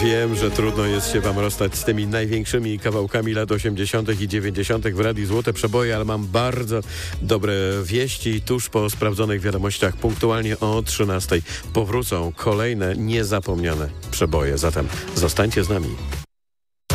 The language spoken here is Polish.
Wiem, że trudno jest się wam rozstać z tymi największymi kawałkami lat 80. i 90. w Radiu Złote Przeboje, ale mam bardzo dobre wieści. Tuż po sprawdzonych wiadomościach punktualnie o 13:00 powrócą kolejne niezapomniane przeboje. Zatem zostańcie z nami.